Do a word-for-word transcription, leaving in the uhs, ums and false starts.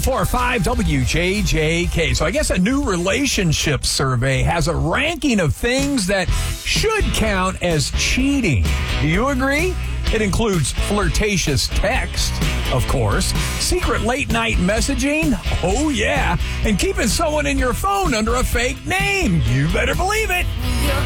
four five W J J K. So I guess a new relationship survey has a ranking of things that should count as cheating. Do you agree? It includes flirtatious text, of course, secret late-night messaging, oh yeah, and keeping someone in your phone under a fake name. You better believe it.